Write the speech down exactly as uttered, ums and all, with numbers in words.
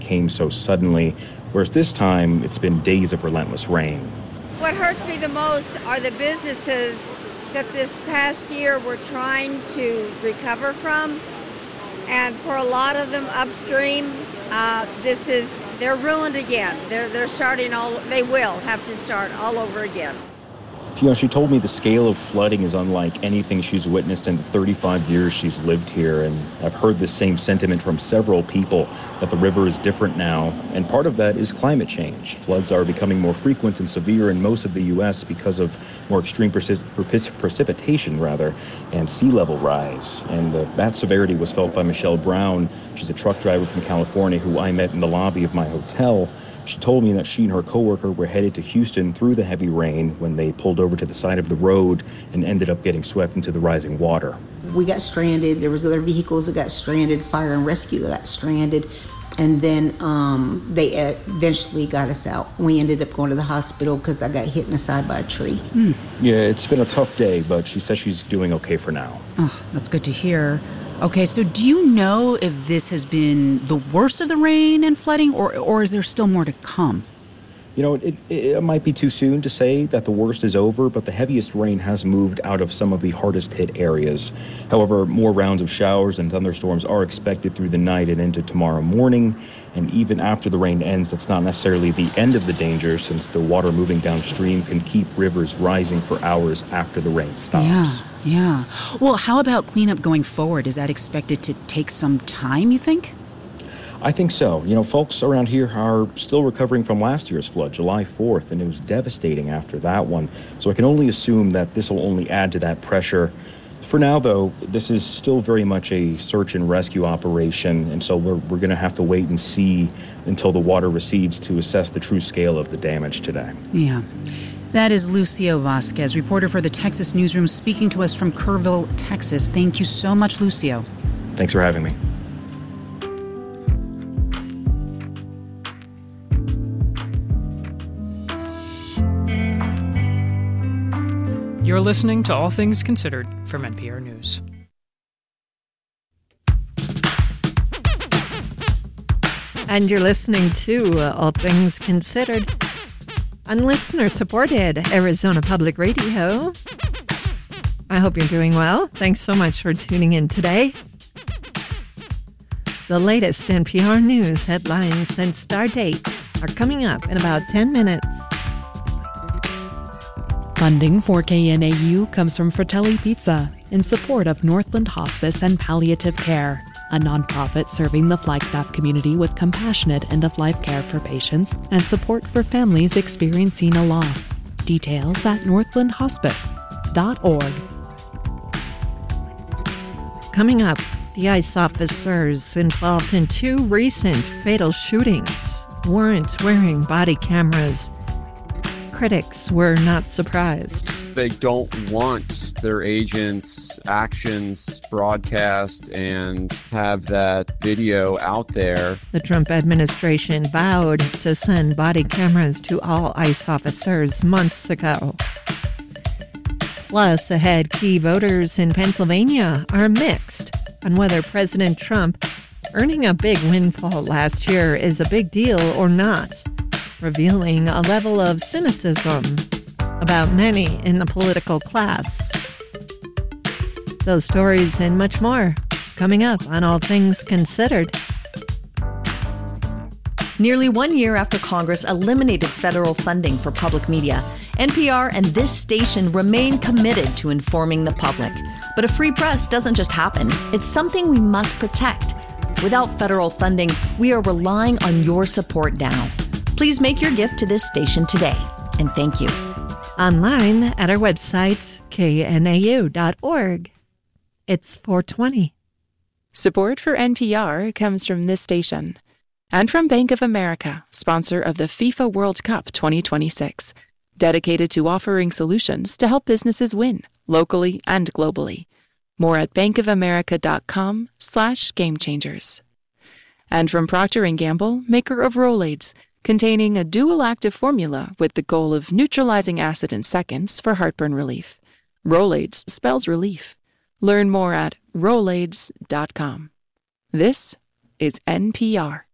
came so suddenly, whereas this time it's been days of relentless rain. What hurts me the most are the businesses that this past year we're trying to recover from. And for a lot of them upstream, uh, this is, they're ruined again. They're, they're starting all, they will have to start all over again. You know, she told me the scale of flooding is unlike anything she's witnessed in the thirty-five years she's lived here, and I've heard the same sentiment from several people that the river is different now, and part of that is climate change. Floods are becoming more frequent and severe in most of the U S because of more extreme persi- perpis- precipitation, rather, and sea level rise. And uh, that severity was felt by Michelle Brown. She's a truck driver from California who I met in the lobby of my hotel. She told me that she and her coworker were headed to Houston through the heavy rain when they pulled over to the side of the road and ended up getting swept into the rising water. We got stranded. There was other vehicles that got stranded. Fire and rescue that got stranded. And then um, they eventually got us out. We ended up going to the hospital because I got hit in the side by a tree. Mm. Yeah, it's been a tough day, but she says she's doing okay for now. Oh, that's good to hear. Okay, so do you know if this has been the worst of the rain and flooding, or or is there still more to come? You know, it, it might be too soon to say that the worst is over, but the heaviest rain has moved out of some of the hardest hit areas. However, more rounds of showers and thunderstorms are expected through the night and into tomorrow morning. And even after the rain ends, that's not necessarily the end of the danger, since the water moving downstream can keep rivers rising for hours after the rain stops. Yeah, yeah. Well, how about cleanup going forward? Is that expected to take some time, you think? I think so. You know, folks around here are still recovering from last year's flood, July fourth, and it was devastating after that one. So I can only assume that this will only add to that pressure. For now, though, this is still very much a search and rescue operation, and so we're, we're going to have to wait and see until the water recedes to assess the true scale of the damage today. Yeah. That is Lucio Vasquez, reporter for the Texas Newsroom, speaking to us from Kerrville, Texas. Thank you so much, Lucio. Thanks for having me. You're listening to All Things Considered from N P R News. And you're listening to uh, All Things Considered on listener-supported Arizona Public Radio. I hope you're doing well. Thanks so much for tuning in today. The latest N P R News headlines and star date are coming up in about ten minutes. Funding for K N A U comes from Fratelli Pizza in support of Northland Hospice and Palliative Care, a nonprofit serving the Flagstaff community with compassionate end-of-life care for patients and support for families experiencing a loss. Details at northland hospice dot org. Coming up, the ICE officers involved in two recent fatal shootings weren't wearing body cameras. Critics were not surprised. They don't want their agents' actions broadcast and have that video out there. The Trump administration vowed to send body cameras to all ICE officers months ago. Plus, ahead, key voters in Pennsylvania are mixed on whether President Trump earning a big windfall last year is a big deal or not, revealing a level of cynicism about many in the political class. Those stories and much more coming up on All Things Considered. Nearly one year after Congress eliminated federal funding for public media, N P R and this station remain committed to informing the public. But a free press doesn't just happen. It's something we must protect. Without federal funding, we are relying on your support now. Please make your gift to this station today, and thank you. Online at our website, K N A U dot org. It's four twenty. Support for N P R comes from this station and from Bank of America, sponsor of the FIFA World Cup twenty twenty-six, dedicated to offering solutions to help businesses win locally and globally. More at bankofamerica.com slash game changers. And from Procter and Gamble, maker of Rolaids, containing a dual active formula with the goal of neutralizing acid in seconds for heartburn relief. Rolaids spells relief. Learn more at rolaids dot com. This is N P R.